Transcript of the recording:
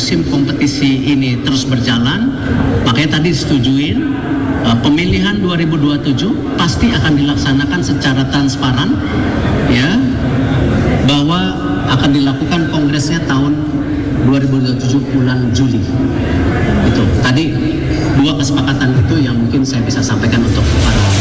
musim kompetisi ini terus berjalan, makanya tadi disetujuin pemilihan 2027 pasti akan dilaksanakan secara transparan, ya, bahwa akan dilakukan kongresnya tahun 2027 bulan Juli. Itu tadi dua kesepakatan itu yang mungkin saya bisa sampaikan untuk para